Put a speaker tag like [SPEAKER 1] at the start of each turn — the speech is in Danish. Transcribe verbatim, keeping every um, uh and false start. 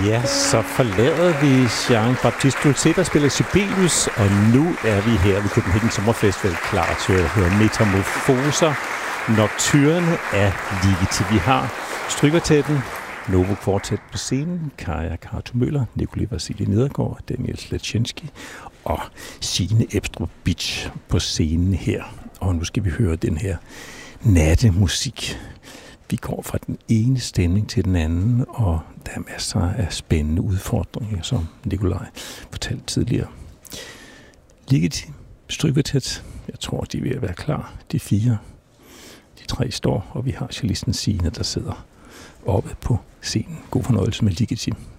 [SPEAKER 1] Ja, så forlader vi Jean-Baptiste Dolce, der spiller Sibelius, og nu er vi her ved Copenhagen Sommerfestival klar til at høre Metamorfoser, Nocturne af Ligeti. Vi har Strygertetten, Novo Quartet på scenen, Kaja Kartu Møller, Nikolaj Vasilij Nedergaard, Daniel Sletchenski og Signe Ebstrup Bitsch på scenen her. Og nu skal vi høre den her nattemusik. Vi går fra den ene stemning til den anden, og der er masser af spændende udfordringer, som Nikolaj fortalte tidligere. Ligeti, Strygertet, jeg tror, de er ved at være klar. De fire, de tre står, og vi har cellisten Signe, der sidder oppe på scenen. God fornøjelse med Ligeti.